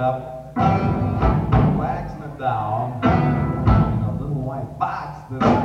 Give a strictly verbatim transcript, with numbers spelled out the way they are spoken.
up, waxing it down in a little white box that I